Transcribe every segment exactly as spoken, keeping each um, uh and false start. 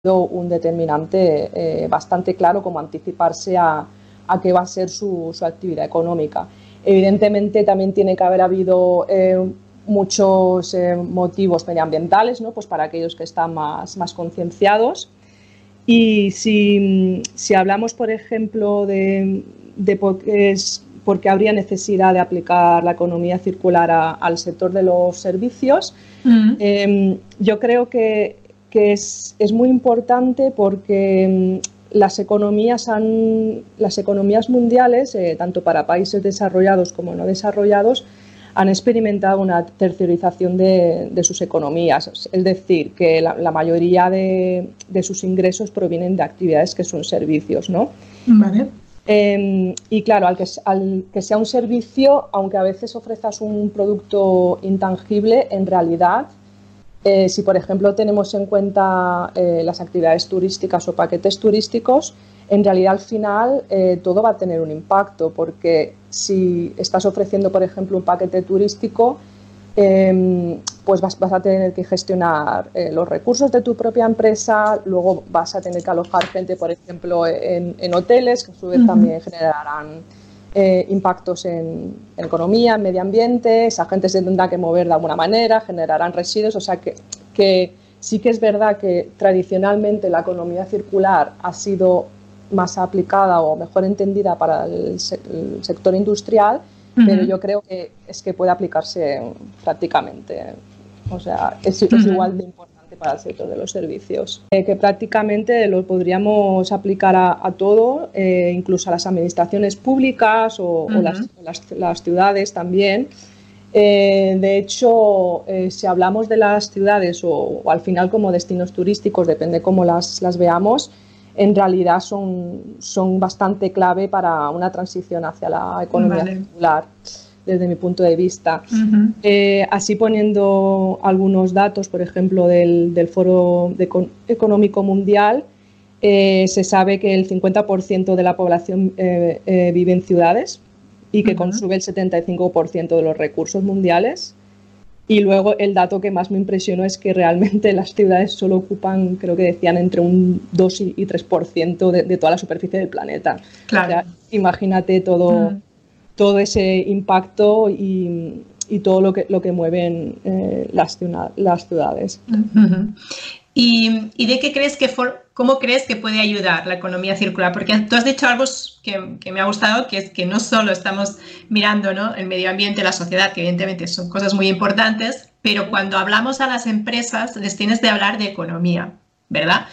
un determinante eh, bastante claro como anticiparse a, a qué va a ser su, su actividad económica. Evidentemente también tiene que haber habido eh, muchos eh, motivos medioambientales, ¿no? Pues para aquellos que están más, más concienciados. Y si, si hablamos, por ejemplo, de, de por, qué es, por qué habría necesidad de aplicar la economía circular a, al sector de los servicios, mm. eh, yo creo que que es, es muy importante porque las economías, han, las economías mundiales, eh, tanto para países desarrollados como no desarrollados, han experimentado una tercerización de, de sus economías. Es decir, que la, la mayoría de, de sus ingresos provienen de actividades que son servicios, ¿no? Vale. Eh, y claro, al que, al que sea un servicio, aunque a veces ofrezcas un producto intangible, en realidad, Eh, si, por ejemplo, tenemos en cuenta eh, las actividades turísticas o paquetes turísticos, en realidad al final eh, todo va a tener un impacto, porque si estás ofreciendo, por ejemplo, un paquete turístico, eh, pues vas, vas a tener que gestionar eh, los recursos de tu propia empresa, luego vas a tener que alojar gente, por ejemplo, en, en hoteles, que a su vez uh-huh. también generarán Eh, impactos en, en economía, en medio ambiente, esa gente se tendrá que mover de alguna manera, generarán residuos, o sea que, que sí que es verdad que tradicionalmente la economía circular ha sido más aplicada o mejor entendida para el, se el sector industrial, uh-huh. pero yo creo que es que puede aplicarse prácticamente, o sea, es, uh-huh. es igual de importante para el sector de los servicios, eh, que prácticamente lo podríamos aplicar a, a todo, eh, incluso a las administraciones públicas o, uh-huh. o las, las, las ciudades también. Eh, de hecho, eh, si hablamos de las ciudades o, o al final como destinos turísticos, depende cómo las, las veamos, en realidad son, son bastante clave para una transición hacia la economía vale. circular, desde mi punto de vista. Uh-huh. eh, así poniendo algunos datos, por ejemplo, del, del Foro de Econ- Económico Mundial, eh, se sabe que el cincuenta por ciento de la población eh, eh, vive en ciudades y que uh-huh. consume el setenta y cinco por ciento de los recursos mundiales. Y luego el dato que más me impresionó es que realmente las ciudades solo ocupan, creo que decían, entre un dos y tres por ciento de, de toda la superficie del planeta. Claro. O sea, imagínate todo... Uh-huh. todo ese impacto y, y todo lo que, lo que mueven eh, las, las ciudades. Uh-huh. ¿Y, ¿Y de qué crees que for, cómo crees que puede ayudar la economía circular? Porque tú has dicho algo que, que me ha gustado, que es que no solo estamos mirando, ¿no?, el medio ambiente, la sociedad, que evidentemente son cosas muy importantes, pero cuando hablamos a las empresas les tienes de hablar de economía, ¿verdad?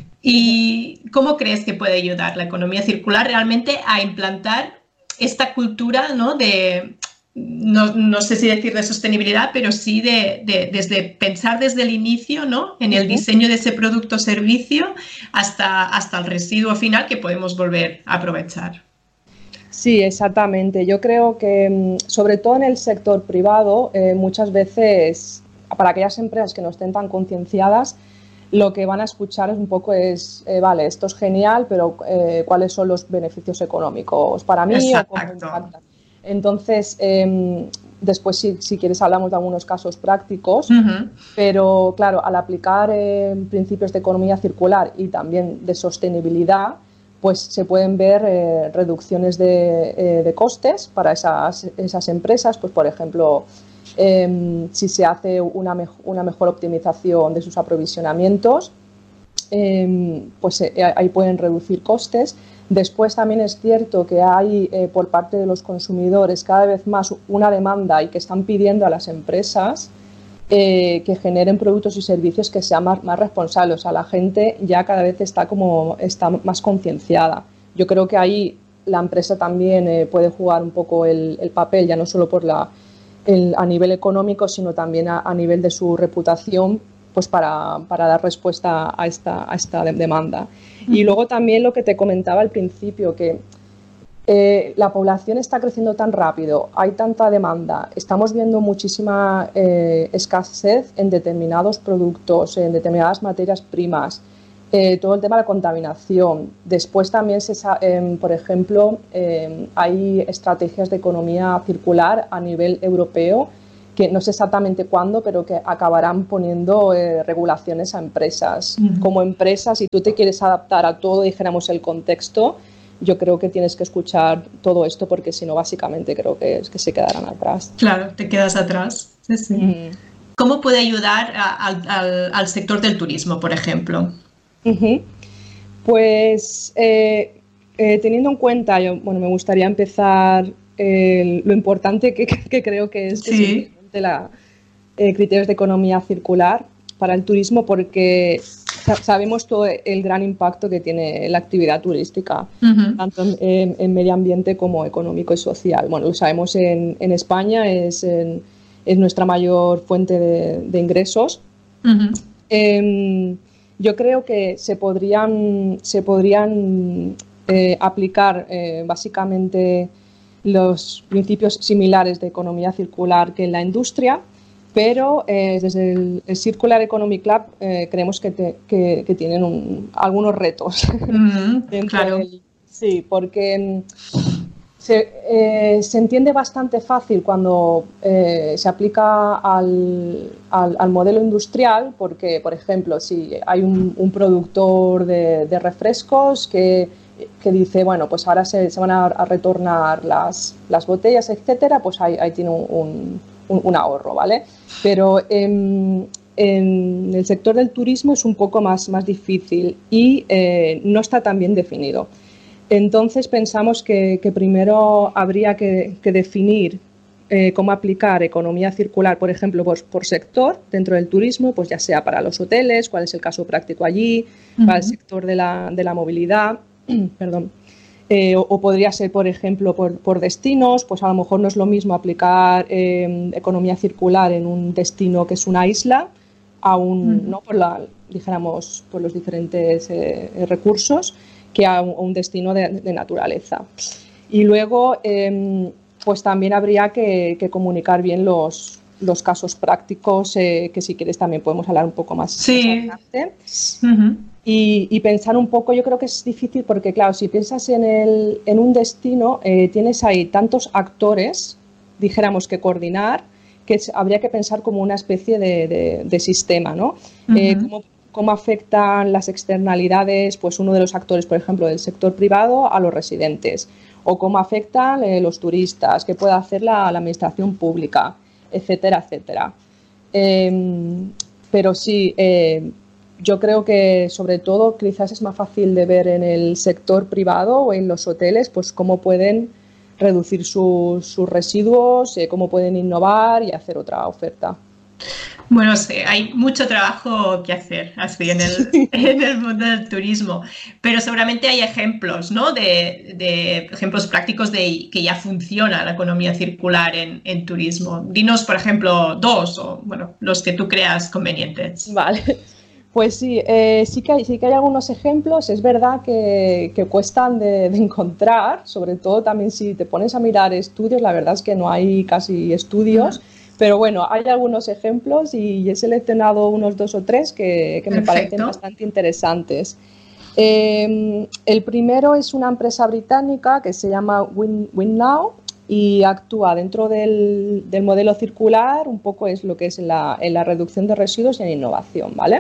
¿Y cómo crees que puede ayudar la economía circular realmente a implantar esta cultura, ¿no?, de, no, no sé si decir de sostenibilidad, pero sí de, de desde pensar desde el inicio, ¿no?, en el diseño de ese producto o servicio hasta, hasta el residuo final que podemos volver a aprovechar? Sí, exactamente. Yo creo que, sobre todo en el sector privado, eh, muchas veces, para aquellas empresas que no estén tan concienciadas, lo que van a escuchar es un poco es, eh, vale, esto es genial, pero eh, ¿cuáles son los beneficios económicos para mí? Exacto. O cómo impactan? Entonces, eh, después si, si quieres hablamos de algunos casos prácticos, uh-huh. pero claro, al aplicar eh, principios de economía circular y también de sostenibilidad, pues se pueden ver eh, reducciones de, eh, de costes para esas, esas empresas, pues por ejemplo, Eh, si se hace una, me una mejor optimización de sus aprovisionamientos, eh, pues eh, ahí pueden reducir costes. Después también es cierto que hay eh, por parte de los consumidores cada vez más una demanda y que están pidiendo a las empresas eh, que generen productos y servicios que sean más, más responsables. O sea, la gente ya cada vez está, como, está más concienciada. Yo creo que ahí la empresa también eh, puede jugar un poco el, el papel, ya no solo por la El, a nivel económico, sino también a, a nivel de su reputación, pues para, para dar respuesta a esta, a esta demanda. Uh-huh. Y luego también lo que te comentaba al principio, que eh, la población está creciendo tan rápido, hay tanta demanda, estamos viendo muchísima eh, escasez en determinados productos, en determinadas materias primas, eh, todo el tema de la contaminación. Después también, se, eh, por ejemplo, eh, hay estrategias de economía circular a nivel europeo que no sé exactamente cuándo, pero que acabarán poniendo eh, regulaciones a empresas. Uh-huh. Como empresa, si tú te quieres adaptar a todo, dijéramos, el contexto, yo creo que tienes que escuchar todo esto, porque si no, básicamente creo que, es que se quedarán atrás. Claro, te quedas atrás. Sí, sí. Uh-huh. ¿Cómo puede ayudar a, a, al, al sector del turismo, por ejemplo? Uh-huh. Pues eh, eh, teniendo en cuenta, yo, bueno, me gustaría empezar eh, lo importante que, que creo que es que sí. se implemente la eh, criterios de economía circular para el turismo, porque sabemos todo el gran impacto que tiene la actividad turística, uh-huh. tanto en, en, en medio ambiente como económico y social. Bueno, lo sabemos en, en España, es, en, es nuestra mayor fuente de, de ingresos. Uh-huh. Eh, yo creo que se podrían, se podrían eh, aplicar eh, básicamente los principios similares de economía circular que en la industria, pero eh, desde el, el Circular Economy Club eh, creemos que, te, que, que tienen un, algunos retos. Mm, claro. del, sí, porque se, eh, se entiende bastante fácil cuando eh, se aplica al, al, al modelo industrial, porque, por ejemplo, si hay un, un productor de, de refrescos que, que dice, bueno, pues ahora se, se van a, a retornar las, las botellas, etcétera, pues ahí, ahí tiene un, un, un ahorro, ¿vale? Pero en, en el sector del turismo es un poco más, más difícil y eh, no está tan bien definido. Entonces pensamos que, que primero habría que, que definir eh, cómo aplicar economía circular, por ejemplo, por, por sector dentro del turismo, pues ya sea para los hoteles, cuál es el caso práctico allí, uh-huh. para el sector de la, de la movilidad, perdón. Eh, o, o podría ser, por ejemplo, por, por destinos, pues a lo mejor no es lo mismo aplicar eh, economía circular en un destino que es una isla, a un, uh-huh. ¿no? por, la, dijéramos, por los diferentes eh, recursos, que a un, a un destino de, de naturaleza. Y luego, eh, pues también habría que, que comunicar bien los, los casos prácticos, eh, que si quieres también podemos hablar un poco más, sí. más adelante. Uh-huh. Y, y pensar un poco, yo creo que es difícil porque, claro, si piensas en, el, en un destino, eh, tienes ahí tantos actores, dijéramos, que coordinar, que es, habría que pensar como una especie de, de, de sistema, ¿no? Uh-huh. Eh, cómo, cómo afectan las externalidades, pues uno de los actores, por ejemplo, del sector privado a los residentes, o cómo afectan eh, los turistas, qué puede hacer la, la administración pública, etcétera, etcétera. Eh, pero sí... Eh, Yo creo que, sobre todo, quizás es más fácil de ver en el sector privado o en los hoteles, pues cómo pueden reducir sus, sus residuos, eh, cómo pueden innovar y hacer otra oferta. Bueno, sí, hay mucho trabajo que hacer así en el, en el mundo del turismo, pero seguramente hay ejemplos, ¿no? De, de ejemplos prácticos de que ya funciona la economía circular en, en turismo. Dinos, por ejemplo, dos o, bueno, los que tú creas convenientes. Vale. Pues sí, eh, sí, que hay, sí que hay algunos ejemplos, es verdad que, que cuestan de, de encontrar, sobre todo también si te pones a mirar estudios, la verdad es que no hay casi estudios, uh-huh. pero bueno, hay algunos ejemplos y he seleccionado unos dos o tres que, que me parecen bastante interesantes. Eh, el primero es una empresa británica que se llama Win, WinNow y actúa dentro del, del modelo circular, un poco es lo que es en la, en la reducción de residuos y en innovación, ¿vale?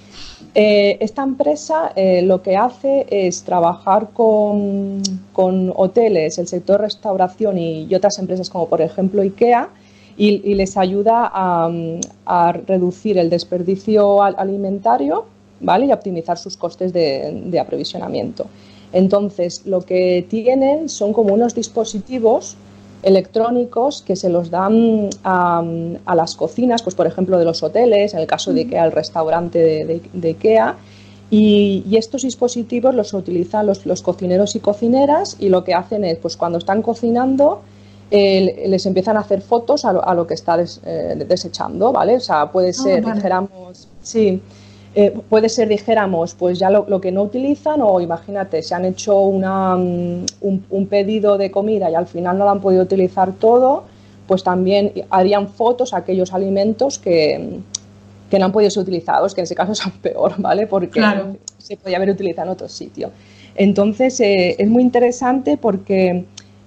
Eh, esta empresa eh, lo que hace es trabajar con, con hoteles, el sector restauración y, y otras empresas como por ejemplo IKEA y, y les ayuda a, a reducir el desperdicio alimentario, ¿vale? Y a optimizar sus costes de, de aprovisionamiento. Entonces lo que tienen son como unos dispositivos electrónicos que se los dan a, a las cocinas, pues por ejemplo de los hoteles, en el caso de IKEA, el restaurante de, de, de IKEA, y, y estos dispositivos los utilizan los, los cocineros y cocineras y lo que hacen es, pues cuando están cocinando, eh, les empiezan a hacer fotos a lo, a lo que está des, eh, desechando, ¿vale? O sea, puede ser, oh, vale. dijéramos, sí, Eh, puede ser, dijéramos, pues ya lo, lo que no utilizan o imagínate, se han hecho una, un, un pedido de comida y al final no lo han podido utilizar todo, pues también harían fotos a aquellos alimentos que, que no han podido ser utilizados, que en ese caso son peor, ¿vale? Porque claro. se podía haber utilizado en otro sitio. Entonces, eh, es muy interesante porque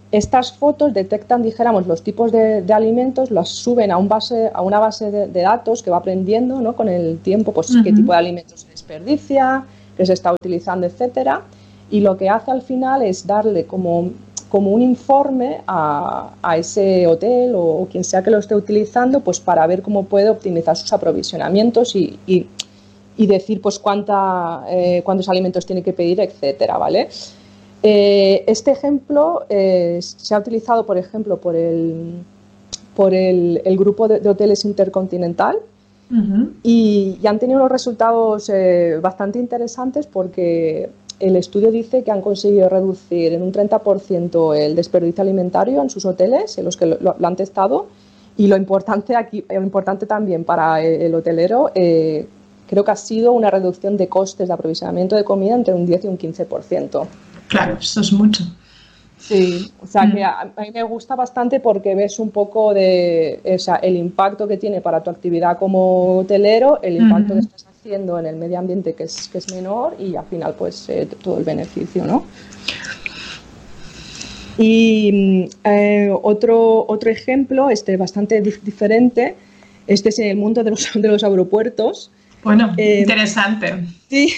estas fotos detectan, dijéramos, los tipos de, de alimentos, los suben a, un base, a una base de, de datos que va aprendiendo, ¿no? Con el tiempo, pues uh-huh. qué tipo de alimentos se desperdicia, qué se está utilizando, etcétera. Y lo que hace al final es darle como, como un informe a, a ese hotel o, o quien sea que lo esté utilizando, pues para ver cómo puede optimizar sus aprovisionamientos y, y, y decir pues cuánta, eh, cuántos alimentos tiene que pedir, etcétera, ¿vale? Eh, este ejemplo eh, se ha utilizado, por ejemplo, por el, por el, el grupo de, de hoteles Intercontinental uh-huh. y, y han tenido unos resultados eh, bastante interesantes porque el estudio dice que han conseguido reducir en un treinta por ciento el desperdicio alimentario en sus hoteles, en los que lo, lo han testado, y lo importante, aquí, lo importante también para el hotelero eh, creo que ha sido una reducción de costes de aprovisionamiento de comida entre un diez y un quince por ciento. Claro, eso es mucho. Sí, o sea, mm. que a, a mí me gusta bastante porque ves un poco de, o sea, el impacto que tiene para tu actividad como hotelero, el impacto mm. que estás haciendo en el medio ambiente, que es, que es menor, y al final, pues, eh, todo el beneficio, ¿no? Y eh, otro, otro ejemplo, este bastante dif- diferente, este es en el mundo de los, de los aeropuertos. Bueno, eh, interesante. Sí.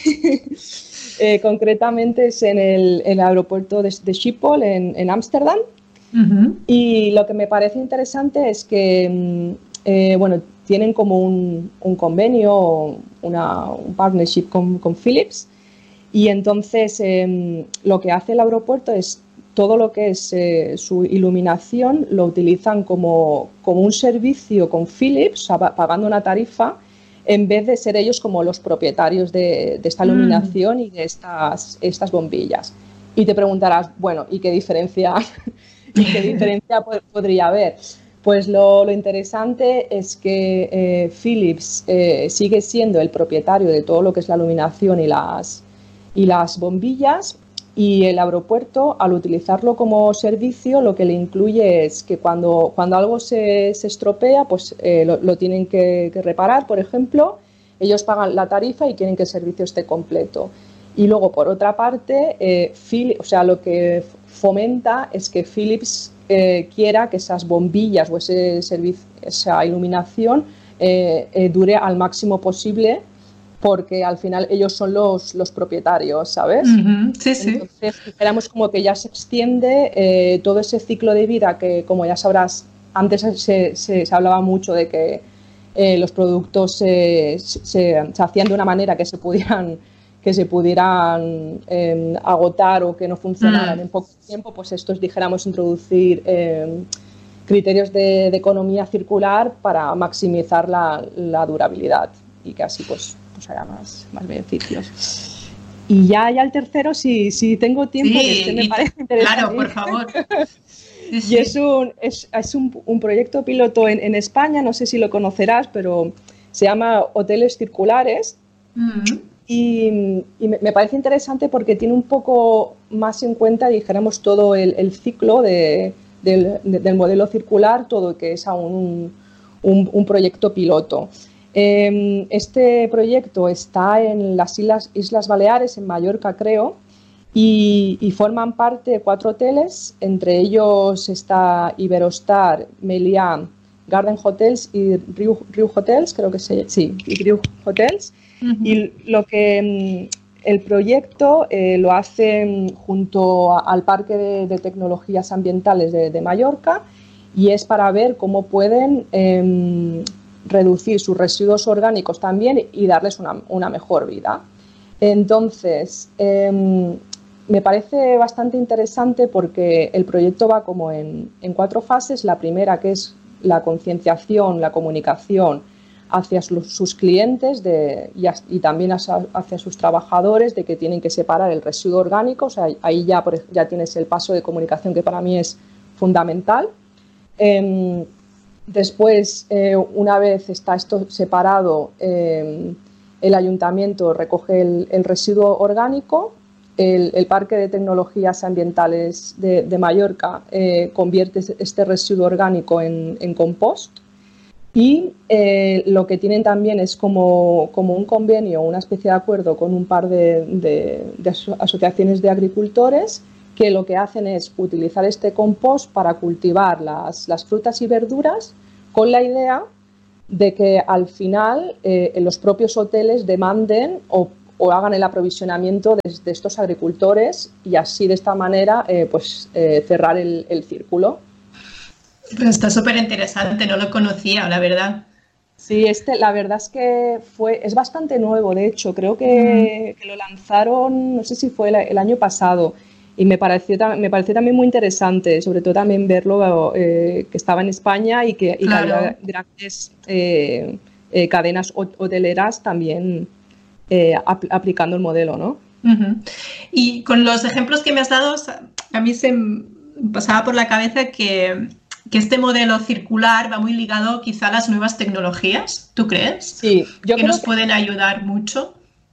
Eh, concretamente es en el, el aeropuerto de, de Schiphol en Ámsterdam uh-huh. y lo que me parece interesante es que eh, bueno, tienen como un, un convenio, una, un partnership con, con Philips y entonces eh, lo que hace el aeropuerto es todo lo que es eh, su iluminación lo utilizan como, como un servicio con Philips, o sea, pagando una tarifa en vez de ser ellos como los propietarios de, de esta iluminación mm. y de estas, estas bombillas. Y te preguntarás, bueno, ¿y qué diferencia, ¿y qué diferencia pod- podría haber? Pues lo, lo interesante es que eh, Philips eh, sigue siendo el propietario de todo lo que es la iluminación y las, y las bombillas, y el aeropuerto, al utilizarlo como servicio, lo que le incluye es que cuando, cuando algo se, se estropea, pues eh, lo, lo tienen que, que reparar, por ejemplo, ellos pagan la tarifa y quieren que el servicio esté completo. Y luego, por otra parte, eh, Philips, o sea, lo que fomenta es que Philips eh, quiera que esas bombillas o ese servicio, esa iluminación eh, eh, dure al máximo posible, porque al final ellos son los, los propietarios, ¿sabes? Uh-huh. Sí, sí. Entonces, esperamos como que ya se extiende eh, todo ese ciclo de vida que, como ya sabrás, antes se, se, se hablaba mucho de que eh, los productos se, se, se hacían de una manera que se pudieran, que se pudieran eh, agotar o que no funcionaran uh-huh. en poco tiempo, pues esto es, dijéramos, introducir eh, criterios de, de economía circular para maximizar la, la durabilidad y que así, pues, pues haya más, más beneficios. Y ya, ya el tercero, si, si tengo tiempo, sí, que este me parece interesante. Claro, por favor. Sí, sí. Y es, un, es, es un, un proyecto piloto en, en España, no sé si lo conocerás, pero se llama Hoteles Circulares. Uh-huh. Y, y me, me parece interesante porque tiene un poco más en cuenta, dijéramos, todo el, el ciclo de, del, de, del modelo circular, todo que es aún un, un, un proyecto piloto. Este proyecto está en las Islas, Islas Baleares, en Mallorca, creo, y, y forman parte de cuatro hoteles, entre ellos está Iberostar, Meliá, Garden Hotels y Riu, Riu Hotels, creo que se, sí, y Riu Hotels. Uh-huh. Y lo que el proyecto eh, lo hace junto a, al Parque de, de Tecnologías Ambientales de, de Mallorca, y es para ver cómo pueden eh, reducir sus residuos orgánicos también y darles una, una mejor vida. Entonces, eh, me parece bastante interesante porque el proyecto va como en, en cuatro fases. La primera, que es la concienciación, la comunicación hacia su, sus clientes de, y, y también hacia, hacia sus trabajadores, de que tienen que separar el residuo orgánico. O sea, ahí ya, ya tienes el paso de comunicación que para mí es fundamental. Eh, Después, eh, una vez está esto separado, eh, el ayuntamiento recoge el, el residuo orgánico, el, el Parque de Tecnologías Ambientales de, de Mallorca eh, convierte este residuo orgánico en, en compost, y eh, lo que tienen también es como, como un convenio, una especie de acuerdo con un par de, de, de asociaciones de agricultores que lo que hacen es utilizar este compost para cultivar las, las frutas y verduras con la idea de que al final eh, los propios hoteles demanden o, o hagan el aprovisionamiento de, de estos agricultores y así de esta manera eh, pues, eh, cerrar el, el círculo. Está súper interesante, no lo conocía, la verdad. Sí, este, la verdad es que fue, es bastante nuevo, de hecho, creo que, mm. que lo lanzaron, no sé si fue el, el año pasado, y me pareció, me pareció también muy interesante, sobre todo también verlo eh, que estaba en España y que, y claro. que había grandes eh, eh, cadenas hoteleras también eh, ap aplicando el modelo, ¿no? Uh-huh. Y con los ejemplos que me has dado, a mí se me pasaba por la cabeza que, que este modelo circular va muy ligado quizá a las nuevas tecnologías, ¿tú crees? Sí, yo que creo nos que... pueden ayudar mucho.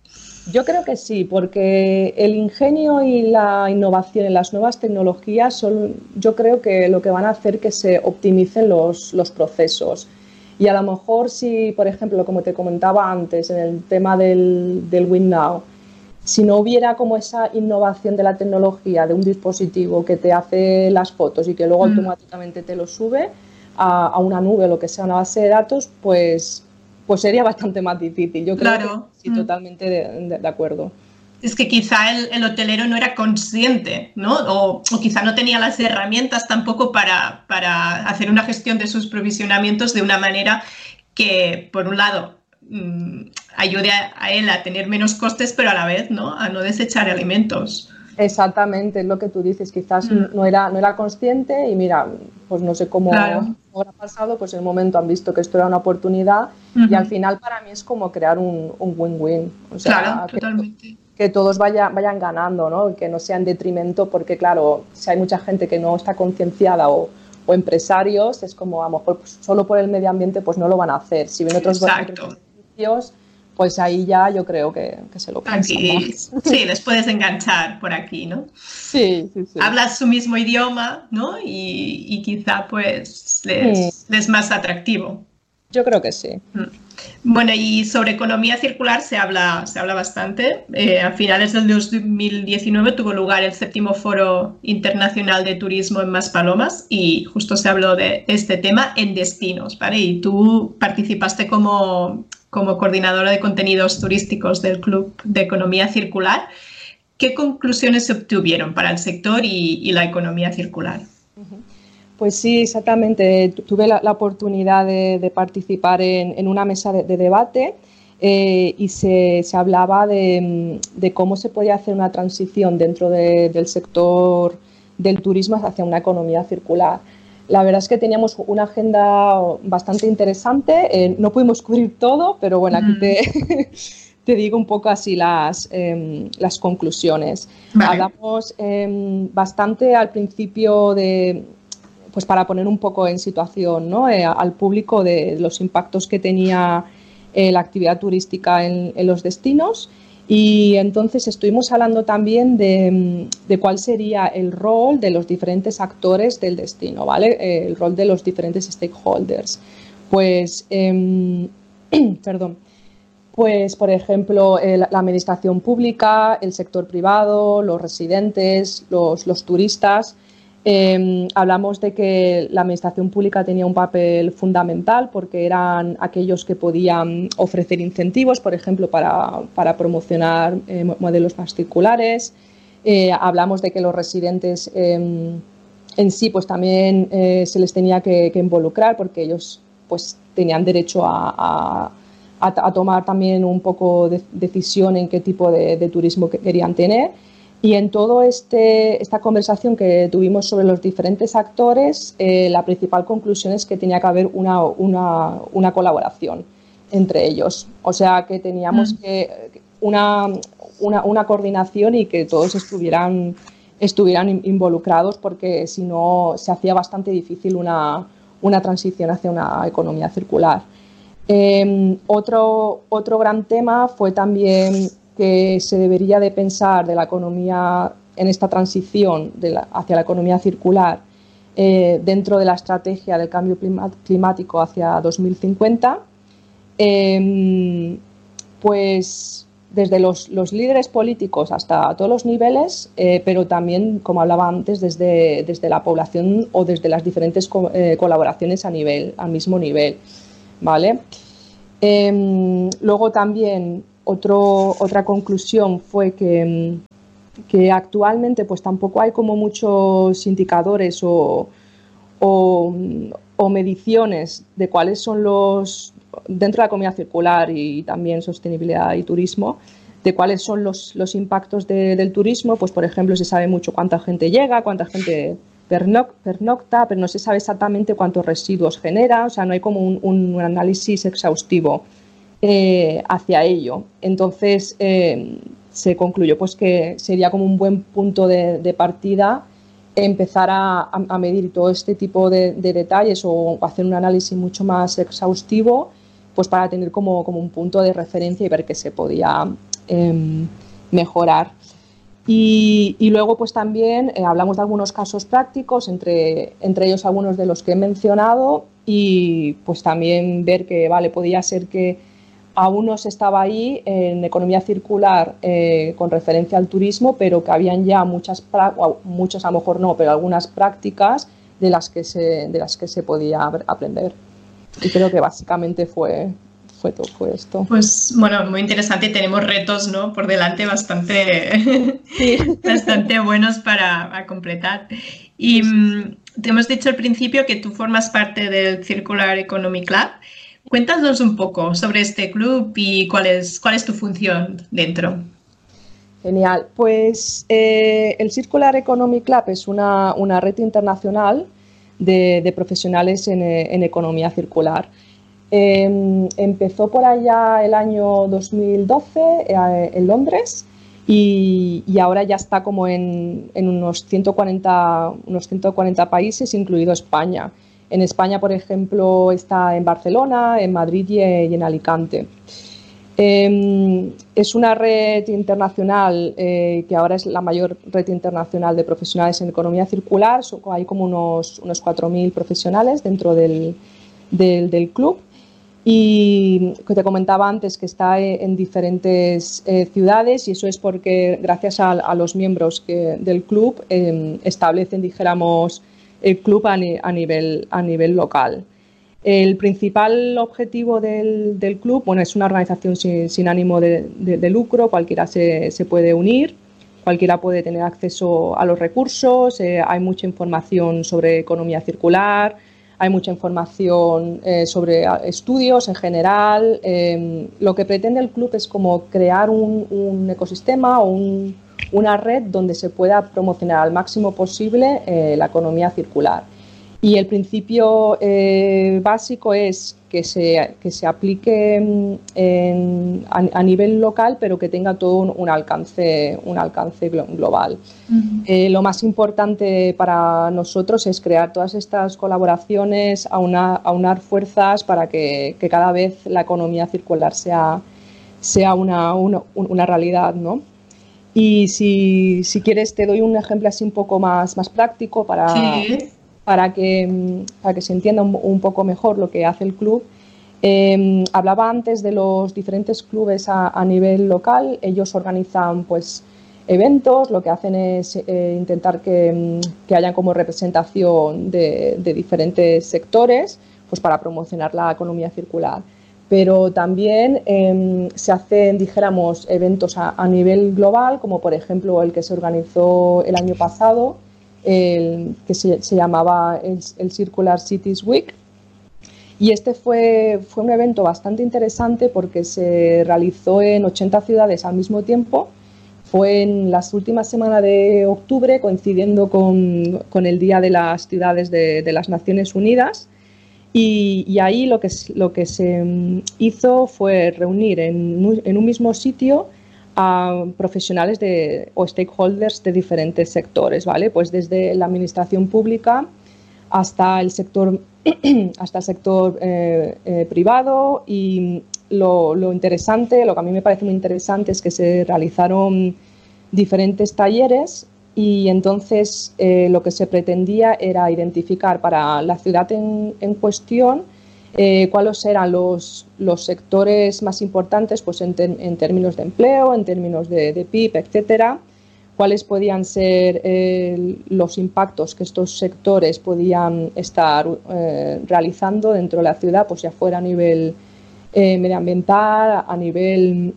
Yo creo que sí, porque el ingenio y la innovación en las nuevas tecnologías son, yo creo que lo que van a hacer que se optimicen los, los procesos. Y a lo mejor si, por ejemplo, como te comentaba antes, en el tema del, del WinNow, si no hubiera como esa innovación de la tecnología, de un dispositivo que te hace las fotos y que luego mm. automáticamente te lo sube a, a una nube o lo que sea, una base de datos, pues... pues sería bastante más difícil. Yo creo claro. que sí, totalmente de, de, de acuerdo. Es que quizá el, el hotelero no era consciente, ¿no? O, o quizá no tenía las herramientas tampoco para, para hacer una gestión de sus provisionamientos de una manera que, por un lado, mmm, ayude a, a él a tener menos costes, pero a la vez, ¿no? A no desechar alimentos. Exactamente, es lo que tú dices, quizás mm. no, era, no era consciente y mira, pues no sé cómo claro. habrá pasado, pues en el momento han visto que esto era una oportunidad uh-huh. y al final para mí es como crear un win-win, o sea, claro, que, totalmente. que todos vaya, vayan ganando, ¿no? Y que no sea en detrimento, porque claro, si hay mucha gente que no está concienciada o, o empresarios, es como a lo mejor pues, solo por el medio ambiente pues no lo van a hacer, si ven otros beneficios, pues ahí ya yo creo que, que se lo piensan más. Sí, les puedes enganchar por aquí, ¿no? Sí, sí, sí. Hablas su mismo idioma, ¿no? Y, y quizá pues les, sí. les es más atractivo. Yo creo que sí. Bueno, y sobre economía circular se habla, se habla bastante. Eh, a finales del dos mil diecinueve tuvo lugar el séptimo Foro Internacional de Turismo en Maspalomas y justo se habló de este tema en destinos, ¿vale? Y tú participaste como, como coordinadora de contenidos turísticos del Club de Economía Circular. ¿Qué conclusiones se obtuvieron para el sector y, y la economía circular? Pues sí, exactamente. Tuve la, la oportunidad de, de participar en, en una mesa de, de debate eh, y se, se hablaba de, de cómo se podía hacer una transición dentro de, del sector del turismo hacia una economía circular. La verdad es que teníamos una agenda bastante interesante. Eh, no pudimos cubrir todo, pero bueno, aquí mm. te... Te digo un poco así las, eh, las conclusiones. Vale. Hablamos eh, bastante al principio de, pues para poner un poco en situación, ¿no? eh, al público de los impactos que tenía eh, la actividad turística en, en los destinos y entonces estuvimos hablando también de, de cuál sería el rol de los diferentes actores del destino, ¿vale? Eh, el rol de los diferentes stakeholders. Pues, eh, perdón. Pues, por ejemplo, el, la administración pública, el sector privado, los residentes, los, los turistas. Eh, hablamos de que la administración pública tenía un papel fundamental porque eran aquellos que podían ofrecer incentivos, por ejemplo, para, para promocionar eh, modelos más circulares. Eh, hablamos de que los residentes eh, en sí pues también eh, se les tenía que, que involucrar porque ellos pues, tenían derecho a, a A, a tomar también un poco de decisión en qué tipo de, de turismo que querían tener. Y en toda este, esta conversación que tuvimos sobre los diferentes actores, eh, la principal conclusión es que tenía que haber una, una, una colaboración entre ellos. O sea, que teníamos mm. que una, una, una coordinación y que todos estuvieran, estuvieran involucrados porque si no se hacía bastante difícil una, una transición hacia una economía circular. Eh, otro, otro gran tema fue también que se debería de pensar de la economía en esta transición de la, hacia la economía circular eh, dentro de la estrategia del cambio climático hacia dos mil cincuenta. Eh, pues desde los, los líderes políticos hasta todos los niveles, eh, pero también, como hablaba antes, desde, desde la población o desde las diferentes co eh, colaboraciones a nivel, al mismo nivel, ¿vale? Eh, luego también otro, otra conclusión fue que, que actualmente pues tampoco hay como muchos indicadores o, o, o mediciones de cuáles son los, dentro de la economía circular y también sostenibilidad y turismo, de cuáles son los, los impactos de, del turismo. Pues, por ejemplo, se sabe mucho cuánta gente llega, cuánta gente pernoc pernocta, pero no se sabe exactamente cuántos residuos genera, o sea, no hay como un, un análisis exhaustivo eh, hacia ello. Entonces, eh, se concluyó pues, que sería como un buen punto de, de partida empezar a, a medir todo este tipo de, de detalles o hacer un análisis mucho más exhaustivo, pues para tener como, como un punto de referencia y ver qué se podía eh, mejorar. Y, y luego pues también eh, hablamos de algunos casos prácticos, entre, entre ellos algunos de los que he mencionado, y pues también ver que vale, podía ser que aún no se estaba ahí en economía circular eh, con referencia al turismo, pero que habían ya muchas, muchas a lo mejor no, pero algunas prácticas de las que se, de las que se podía aprender. Y creo que básicamente fue, fue todo fue esto. Pues bueno, muy interesante. Tenemos retos, ¿no?, por delante bastante, sí. bastante buenos para, para completar. Y sí, sí. Te hemos dicho al principio que tú formas parte del Circular Economy Club. Cuéntanos un poco sobre este club y cuál es, cuál es tu función dentro. Genial. Pues eh, el Circular Economy Club es una, una red internacional de, de profesionales en, en economía circular. Eh, empezó por allá el año dos mil doce eh, en Londres y, y ahora ya está como en, en unos, ciento cuarenta, unos ciento cuarenta países, incluido España. En España, por ejemplo, está en Barcelona, en Madrid y en Alicante. Eh, es una red internacional eh, que ahora es la mayor red internacional de profesionales en economía circular. Hay como unos, unos cuatro mil profesionales dentro del, del, del club. Y que te comentaba antes que está en diferentes eh, ciudades, y eso es porque gracias a, a los miembros que, del club eh, establecen, dijéramos, el club a, ni, a, nivel, a nivel local. El principal objetivo del, del club, bueno, es una organización sin, sin ánimo de, de, de lucro, cualquiera se, se puede unir, cualquiera puede tener acceso a los recursos, eh, hay mucha información sobre economía circular, hay mucha información eh, sobre estudios en general. Eh, lo que pretende el club es como crear un, un ecosistema o un, una red donde se pueda promocionar al máximo posible eh, la economía circular. Y el principio eh, básico es que se, que se aplique en, a, a nivel local, pero que tenga todo un, un alcance, un alcance global. Uh-huh. eh, lo más importante para nosotros es crear todas estas colaboraciones, aunar, aunar fuerzas para que, que cada vez la economía circular sea, sea una, una, una realidad, ¿no? Y si, si quieres te doy un ejemplo así un poco más, más práctico para... Sí. Para que, para que se entienda un, un poco mejor lo que hace el club. Eh, hablaba antes de los diferentes clubes a, a nivel local. Ellos organizan pues, eventos, lo que hacen es eh, intentar que, que haya como representación de, de diferentes sectores pues, para promocionar la economía circular. Pero también eh, se hacen, dijéramos, eventos a, a nivel global, como por ejemplo el que se organizó el año pasado, El, que se, se llamaba el, el Circular Cities Week, y este fue, fue un evento bastante interesante porque se realizó en ochenta ciudades al mismo tiempo. Fue en las últimas semanas de octubre, coincidiendo con, con el Día de las Ciudades de, de las Naciones Unidas, y, y ahí lo que, lo que se hizo fue reunir en, en un mismo sitio a profesionales de, o stakeholders de diferentes sectores, ¿vale? Pues desde la administración pública hasta el sector, hasta el sector eh, eh, privado. Y lo, lo interesante, lo que a mí me parece muy interesante es que se realizaron diferentes talleres y entonces eh, lo que se pretendía era identificar para la ciudad en, en cuestión Eh, ¿Cuáles eran los, los sectores más importantes pues en, ter, en términos de empleo, en términos de, de P I B, etcétera? ¿Cuáles podían ser eh, los impactos que estos sectores podían estar eh, realizando dentro de la ciudad, pues ya fuera a nivel eh, medioambiental, a nivel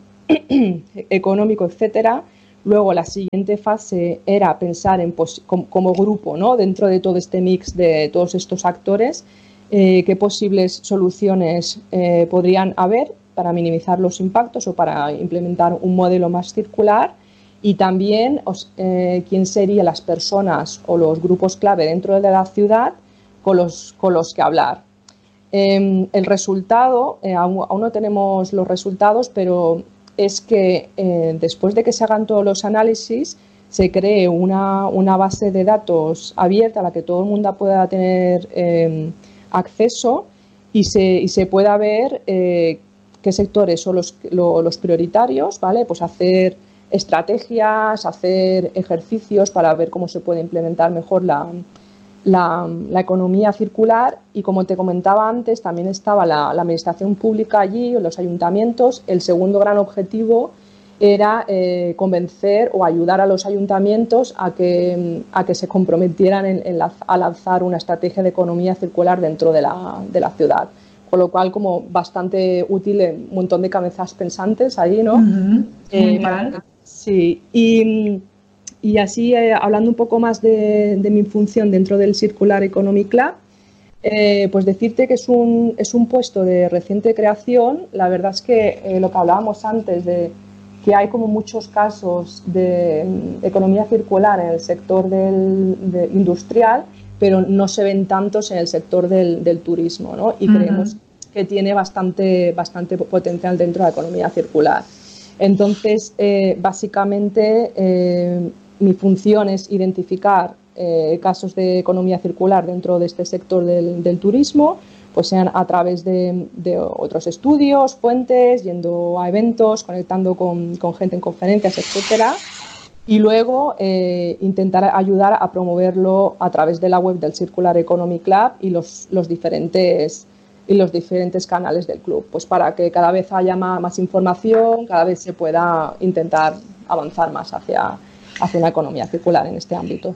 económico, etcétera? Luego la siguiente fase era pensar en, pues, como, como grupo, ¿no? Dentro de todo este mix de todos estos actores, eh, qué posibles soluciones eh, podrían haber para minimizar los impactos o para implementar un modelo más circular, y también eh, quién serían las personas o los grupos clave dentro de la ciudad con los, con los que hablar. Eh, el resultado, eh, aún, aún no tenemos los resultados, pero es que eh, después de que se hagan todos los análisis, se cree una, una base de datos abierta a la que todo el mundo pueda tener eh, acceso y se, y se pueda ver eh, qué sectores son los, lo, los prioritarios, ¿vale? Pues hacer estrategias, hacer ejercicios para ver cómo se puede implementar mejor la, la, la economía circular. Y como te comentaba antes, también estaba la, la administración pública allí, los ayuntamientos. El segundo gran objetivo era eh, convencer o ayudar a los ayuntamientos a que, a que se comprometieran en, en la, a lanzar una estrategia de economía circular dentro de la, de la ciudad. Con lo cual, como bastante útil, un montón de cabezas pensantes ahí, ¿no? Uh-huh. eh, para, sí, y, y así, eh, hablando un poco más de, de mi función dentro del Circular Economy Club, eh, pues decirte que es un, es un puesto de reciente creación. La verdad es que eh, lo que hablábamos antes de que hay como muchos casos de economía circular en el sector del, de industrial, pero no se ven tantos en el sector del, del turismo, ¿no? Y uh-huh. creemos que tiene bastante, bastante potencial dentro de la economía circular. Entonces, eh, básicamente, eh, mi función es identificar eh, casos de economía circular dentro de este sector del, del turismo, pues sean a través de, de otros estudios, fuentes, yendo a eventos, conectando con, con gente en conferencias, etcétera. Y luego eh, intentar ayudar a promoverlo a través de la web del Circular Economy Club y los, los, diferentes, y los diferentes canales del club, pues para que cada vez haya más, más información, cada vez se pueda intentar avanzar más hacia, hacia una economía circular en este ámbito.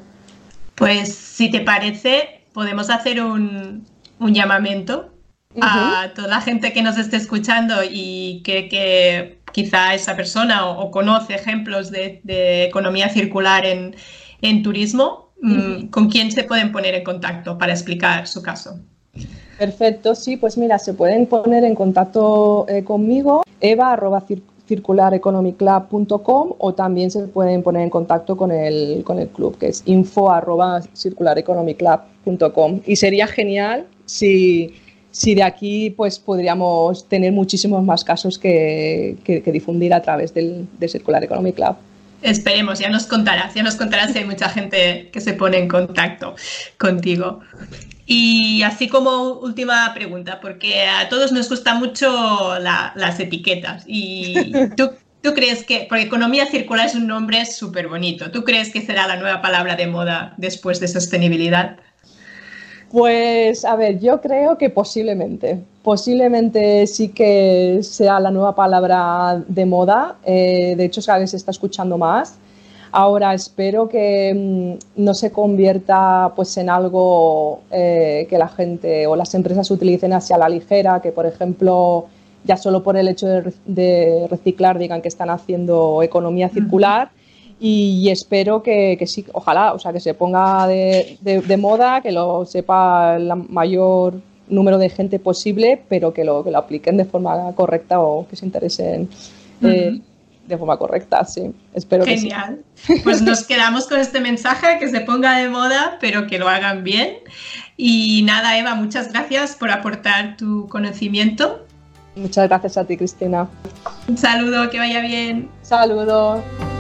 Pues si te parece, podemos hacer un, un llamamiento uh-huh. a toda la gente que nos esté escuchando y que, que quizá esa persona o, o conoce ejemplos de, de economía circular en, en turismo, uh-huh. ¿con quién se pueden poner en contacto para explicar su caso? Perfecto, sí, pues mira, se pueden poner en contacto eh, conmigo, eva arroba circular economy club punto com, o también se pueden poner en contacto con el, con el club, que es info arroba circular economy club punto com. Y sería genial si... si de aquí pues podríamos tener muchísimos más casos que, que, que difundir a través del, del Circular Economy Club. Esperemos, ya nos contarás, ya nos contarás si hay mucha gente que se pone en contacto contigo. Y así como última pregunta, porque a todos nos gusta mucho la, las etiquetas, y tú, tú crees que, porque economía circular es un nombre súper bonito, ¿tú crees que será la nueva palabra de moda después de sostenibilidad? Pues, a ver, yo creo que posiblemente, posiblemente sí que sea la nueva palabra de moda. Eh, de hecho, cada vez se está escuchando más. Ahora espero que mmm, no se convierta pues, en algo eh, que la gente o las empresas utilicen hacia la ligera, que, por ejemplo, ya solo por el hecho de, de reciclar digan que están haciendo economía circular. Uh-huh. Y espero que, que sí, ojalá, o sea, que se ponga de, de, de moda, que lo sepa el mayor número de gente posible, pero que lo, que lo apliquen de forma correcta o que se interesen eh, uh-huh. de forma correcta, sí. Espero Genial. que sí. Pues nos quedamos con este mensaje, que se ponga de moda, pero que lo hagan bien. Y nada, Eva, muchas gracias por aportar tu conocimiento. Muchas gracias a ti, Cristina. Un saludo, que vaya bien. Saludos.